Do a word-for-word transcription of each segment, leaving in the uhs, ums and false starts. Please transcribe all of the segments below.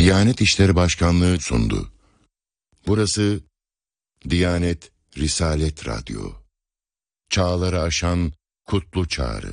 Diyanet İşleri Başkanlığı sundu. Burası Diyanet Risalet Radyo. Çağları aşan kutlu çağrı.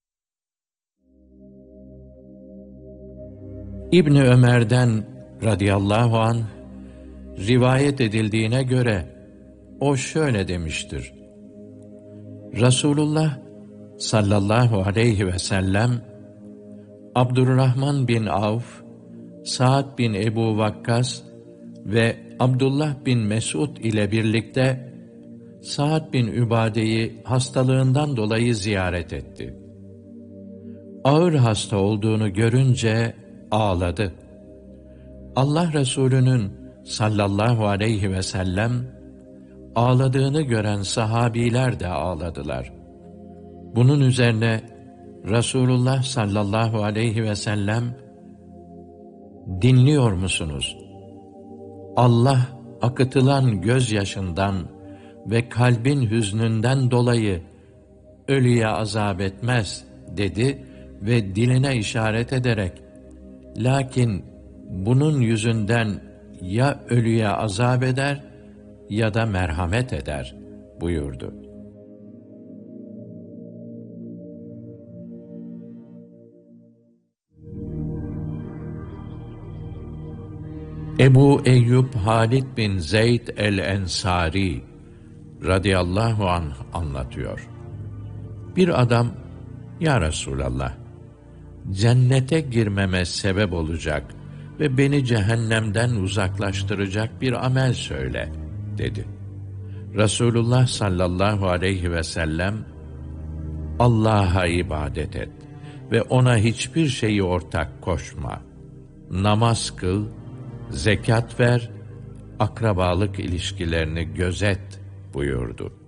İbni Ömer'den radıyallahu anh rivayet edildiğine göre o şöyle demiştir: Resulullah sallallahu aleyhi ve sellem Abdurrahman bin Avf, Sa'd bin Ebu Vakkas ve Abdullah bin Mesud ile birlikte Sa'd bin Übade'yi hastalığından dolayı ziyaret etti. Ağır hasta olduğunu görünce ağladı. Allah Resulü'nün sallallahu aleyhi ve sellem ağladığını gören sahabiler de ağladılar. Bunun üzerine Resulullah sallallahu aleyhi ve sellem, dinliyor musunuz? Allah akıtılan gözyaşından ve kalbin hüznünden dolayı ölüye azap etmez dedi ve diline işaret ederek, lakin bunun yüzünden ya ölüye azap eder ya da merhamet eder buyurdu. Ebu Eyyub Halid bin Zeyd el-Ensari radıyallahu anh anlatıyor. Bir adam, ya Resulallah, cennete girmeme sebep olacak ve beni cehennemden uzaklaştıracak bir amel söyle, dedi. Resulullah sallallahu aleyhi ve sellem, Allah'a ibadet et ve ona hiçbir şeyi ortak koşma. Namaz kıl, zekat ver, akrabalık ilişkilerini gözet buyurdu.